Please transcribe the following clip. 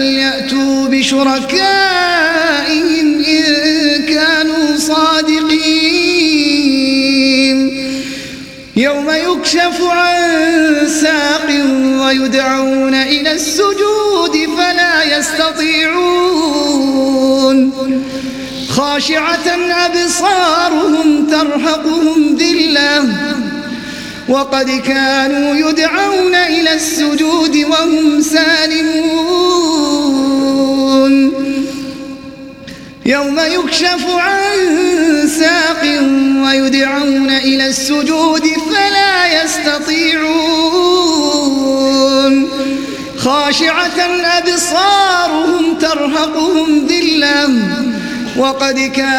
فليأتوا بشركائهم إن كانوا صادقين يوم يكشف عن ساق ويدعون إلى السجود فلا يستطيعون خاشعة أبصارهم ترهقهم ذلة وقد كانوا يدعون إلى السجود وهم سالمون يوم يكشف عن ساق ويدعون إلى السجود فلا يستطيعون خاشعة أبصارهم ترهقهم ذلة وقد كانوا